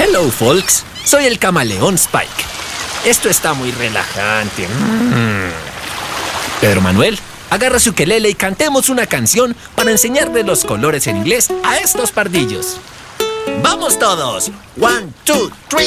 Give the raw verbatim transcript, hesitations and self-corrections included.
Hello, folks. Soy el camaleón Spike. Esto está muy relajante. Mm. Pedro Manuel, agarra su ukelele y cantemos una canción para enseñarle los colores en inglés a estos pardillos. ¡Vamos todos! One, two, three.